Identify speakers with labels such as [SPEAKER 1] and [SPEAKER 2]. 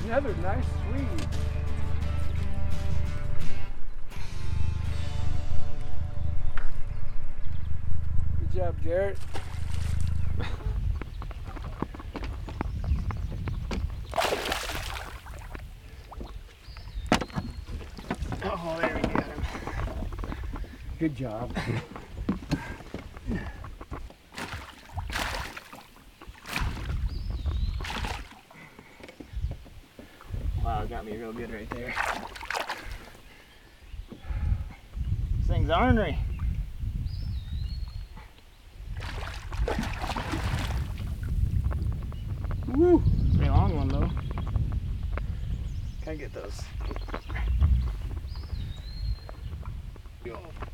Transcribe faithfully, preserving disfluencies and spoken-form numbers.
[SPEAKER 1] Another nice sweet. Good job, Jarrett.
[SPEAKER 2] Oh, there we got him.
[SPEAKER 1] Good job.
[SPEAKER 2] Wow, it got me real good right there. This thing's ornery. Woo! Pretty long one though. Can I get those? Go.